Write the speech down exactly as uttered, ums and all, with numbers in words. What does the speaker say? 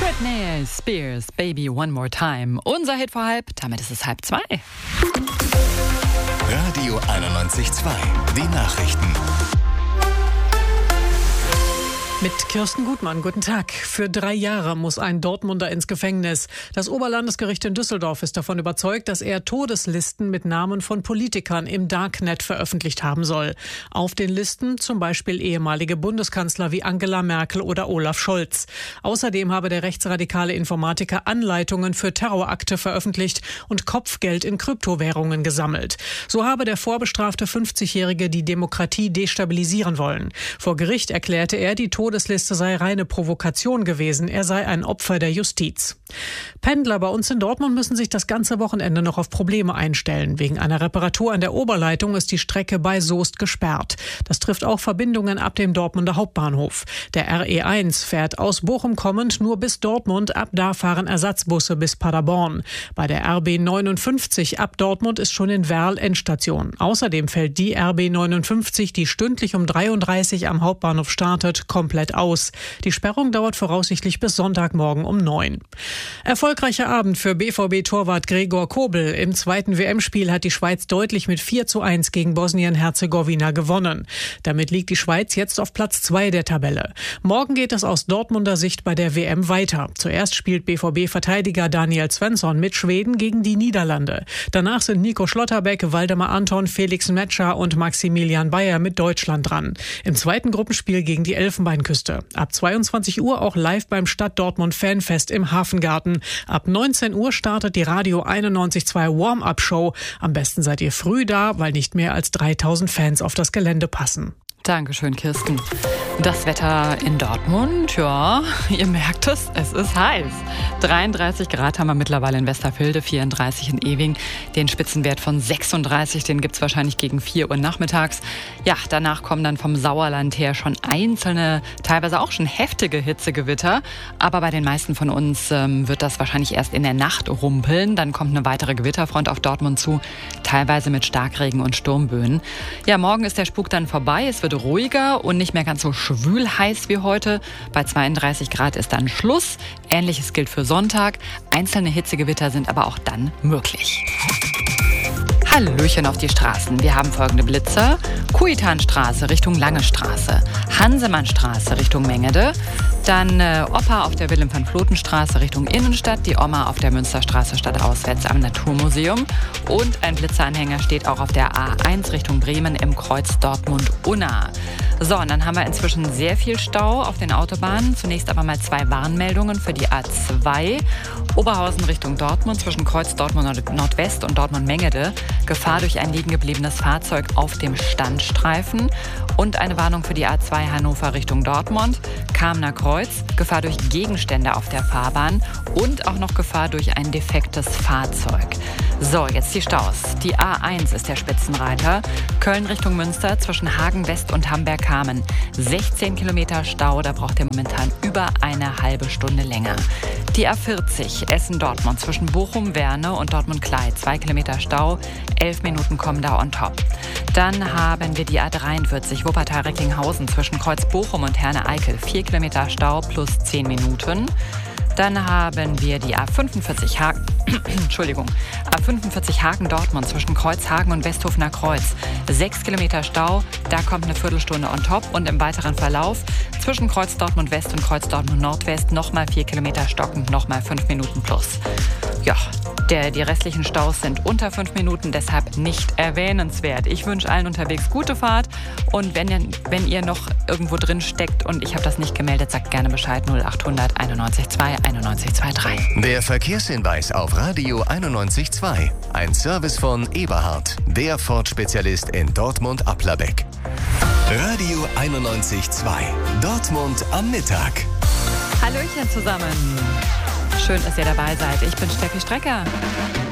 Britney Spears, Baby One More Time. Unser Hit vor halb, damit ist es halb zwei. Radio einundneunzig Komma zwei, die Nachrichten. Mit Kirsten Gutmann, guten Tag. Für drei Jahre muss ein Dortmunder ins Gefängnis. Das Oberlandesgericht in Düsseldorf ist davon überzeugt, dass er Todeslisten mit Namen von Politikern im Darknet veröffentlicht haben soll. Auf den Listen zum Beispiel ehemalige Bundeskanzler wie Angela Merkel oder Olaf Scholz. Außerdem habe der rechtsradikale Informatiker Anleitungen für Terrorakte veröffentlicht und Kopfgeld in Kryptowährungen gesammelt. So habe der vorbestrafte fünfzigjährige die Demokratie destabilisieren wollen. Vor Gericht erklärte er, die Todesliste sei reine Provokation gewesen. Er sei ein Opfer der Justiz. Pendler bei uns in Dortmund müssen sich das ganze Wochenende noch auf Probleme einstellen. Wegen einer Reparatur an der Oberleitung ist die Strecke bei Soest gesperrt. Das trifft auch Verbindungen ab dem Dortmunder Hauptbahnhof. Der R E eins fährt aus Bochum kommend nur bis Dortmund. Ab da fahren Ersatzbusse bis Paderborn. Bei der R B neunundfünfzig ab Dortmund ist schon in Werl Endstation. Außerdem fällt die R B neunundfünfzig, die stündlich um dreiunddreißig am Hauptbahnhof startet, komplett aus. Die Sperrung dauert voraussichtlich bis Sonntagmorgen um neun. Erfolgreicher Abend für B V B-Torwart Gregor Kobel. Im zweiten W M-Spiel hat die Schweiz deutlich mit vier zu eins gegen Bosnien-Herzegowina gewonnen. Damit liegt die Schweiz jetzt auf Platz zwei der Tabelle. Morgen geht es aus Dortmunder Sicht bei der W M weiter. Zuerst spielt B V B-Verteidiger Daniel Svensson mit Schweden gegen die Niederlande. Danach sind Nico Schlotterbeck, Waldemar Anton, Felix Metscher und Maximilian Bayer mit Deutschland dran. Im zweiten Gruppenspiel gegen die Elfenbeinküste. Ab zweiundzwanzig Uhr auch live beim Stadt Dortmund Fanfest im Hafengarten. Ab neunzehn Uhr startet die Radio einundneunzig Komma zwei Warm-Up-Show. Am besten seid ihr früh da, weil nicht mehr als dreitausend Fans auf das Gelände passen. Dankeschön, Kirsten. Das Wetter in Dortmund, ja, ihr merkt es, es ist heiß. dreiunddreißig Grad haben wir mittlerweile in Westerfilde, vierunddreißig in Ewing. Den Spitzenwert von sechsunddreißig, den gibt's wahrscheinlich gegen vier Uhr nachmittags. Ja, danach kommen dann vom Sauerland her schon einzelne, teilweise auch schon heftige Hitzegewitter. Aber bei den meisten von uns ähm, wird das wahrscheinlich erst in der Nacht rumpeln. Dann kommt eine weitere Gewitterfront auf Dortmund zu, teilweise mit Starkregen und Sturmböen. Ja, morgen ist der Spuk dann vorbei. Es wird ruhiger und nicht mehr ganz so schwül heiß wie heute. Bei zweiunddreißig Grad ist dann Schluss. Ähnliches gilt für Sonntag. Einzelne Hitzegewitter sind aber auch dann möglich. Hallöchen auf die Straßen. Wir haben folgende Blitzer. Kuitanstraße Richtung Lange Straße. Hansemannstraße Richtung Mengede. Dann äh, Opa auf der Wilhelm-van-Floten-Straße Richtung Innenstadt. Die Oma auf der Münsterstraße stadtauswärts am Naturmuseum. Und ein Blitzeranhänger steht auch auf der A eins Richtung Bremen im Kreuz Dortmund-Unna. So, und dann haben wir inzwischen sehr viel Stau auf den Autobahnen. Zunächst aber mal zwei Warnmeldungen für die A zwei. Oberhausen Richtung Dortmund zwischen Kreuz Dortmund Nordwest und Dortmund-Mengede. Gefahr durch ein liegen gebliebenes Fahrzeug auf dem Standstreifen. Und eine Warnung für die A zwei Hannover Richtung Dortmund. Kamener Kreuz, Gefahr durch Gegenstände auf der Fahrbahn und auch noch Gefahr durch ein defektes Fahrzeug. So, jetzt die Staus. Die A eins ist der Spitzenreiter. Köln Richtung Münster zwischen Hagen West und Hamberg-Kamen. sechzehn Kilometer Stau, da braucht ihr momentan über eine halbe Stunde länger. Die A vierzig Essen-Dortmund zwischen Bochum-Werne und Dortmund-Klei. Zwei Kilometer Stau, elf Minuten kommen da on top. Dann haben wir die A dreiundvierzig Wuppertal-Recklinghausen zwischen Kreuz Bochum und Herne-Eickel. Vier Kilometer Stau plus zehn Minuten. Dann haben wir die A fünfundvierzig Hagen, Entschuldigung, A fünfundvierzig Hagen-Dortmund zwischen Kreuzhagen und Westhofener Kreuz. Sechs Kilometer Stau, da kommt eine Viertelstunde on top und im weiteren Verlauf zwischen Kreuz Dortmund West und Kreuz Dortmund Nordwest nochmal vier Kilometer stockend, nochmal fünf Minuten plus. Ja, der, die restlichen Staus sind unter fünf Minuten, deshalb nicht erwähnenswert. Ich wünsche allen unterwegs gute Fahrt und wenn ihr, wenn ihr noch irgendwo drin steckt und ich habe das nicht gemeldet, sagt gerne Bescheid null achthundert einundneunzig zwei einundneunzig zweiunddreißig. Der Verkehrshinweis auf Radio einundneunzig Komma zwei. Ein Service von Eberhard, der Ford-Spezialist in Dortmund-Applerbeck. Radio einundneunzig Komma zwei. Dortmund am Mittag. Hallöchen zusammen. Schön, dass ihr dabei seid. Ich bin Steffi Strecker.